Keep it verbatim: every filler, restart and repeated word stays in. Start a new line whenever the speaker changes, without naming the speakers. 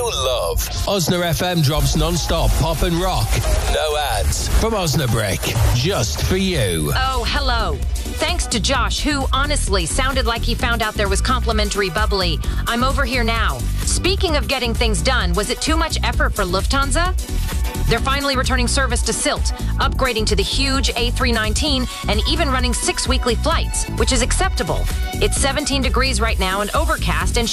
love. Osna F M drops non-stop pop and rock. No ads. From Osnabrick. Just for you.
Oh, hello. Thanks to Josh, who honestly sounded like he found out there was complimentary bubbly. I'm over here now. Speaking of getting things done, was it too much effort for Lufthansa? They're finally returning service to Sylt, upgrading to the huge A three nineteen, and even running six weekly flights, which is acceptable. It's seventeen degrees right now and overcast, and